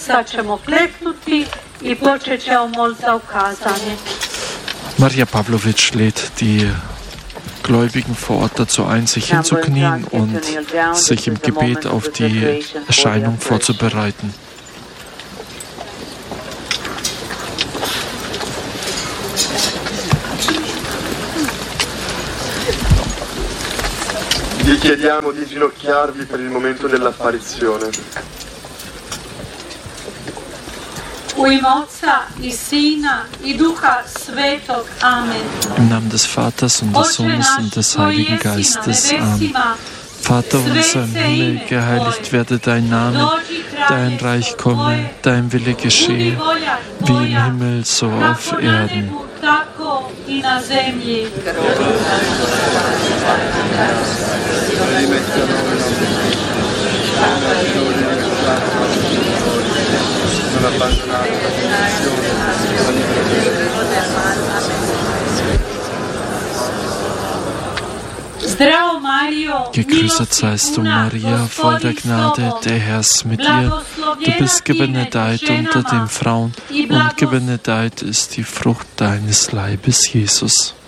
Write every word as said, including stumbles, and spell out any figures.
sad ćemo kleknuti I počet ćemo moliti za ukazanje. Maria Pavlović lädt die Gläubigen vor Ort dazu ein, sich hinzuknien und sich im Gebet auf die Erscheinung vorzubereiten. Vi chiediamo di ginocchiarvi per il momento dell'apparizione. U ime Oca I Sina I Duha Svetog. Amen. Im Namen des Vaters und des Sohnes und des Heiligen Geistes. Amen. Vater unser im Himmel, geheiligt werde dein Name, dein Reich komme, dein Wille geschehe, wie im Himmel, so auf Erden. Gegrüßet seist du, Maria, voll der Gnade, der Herr ist mit dir. Du bist gebenedeit unter den Frauen, und gebenedeit ist die Frucht deines Leibes, Jesus.